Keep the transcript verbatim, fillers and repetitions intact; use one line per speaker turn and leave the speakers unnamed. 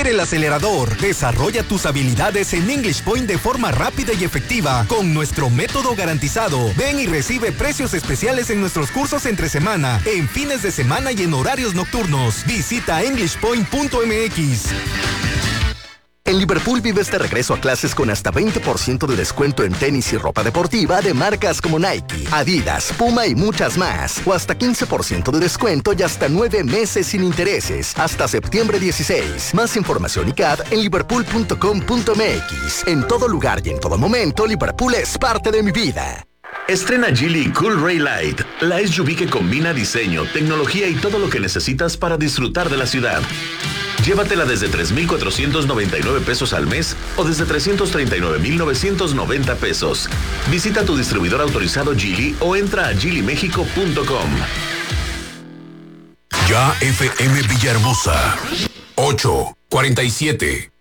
meter el acelerador. Desarrolla tus habilidades en English Point de forma rápida y efectiva con nuestro método garantizado. Ven y recibe precios especiales en nuestros cursos entre semana, en fines de semana y en horarios nocturnos. Visita english point punto m x.
En Liverpool vives de regreso a clases con hasta veinte por ciento de descuento en tenis y ropa deportiva de marcas como Nike, Adidas, Puma y muchas más. O hasta quince por ciento de descuento y hasta nueve meses sin intereses. Hasta septiembre dieciséis. Más información y C A D en liverpool punto com punto m x. En todo lugar y en todo momento, Liverpool es parte de mi vida.
Estrena Geely Cool Ray Light, la S U V que combina diseño, tecnología y todo lo que necesitas para disfrutar de la ciudad. Llévatela desde tres mil cuatrocientos noventa y nueve pesos al mes o desde trescientos treinta y nueve mil novecientos noventa pesos. Visita tu distribuidor autorizado Geely o entra a geely mexico punto com.
Ya F M Villahermosa, ocho cuarenta y siete.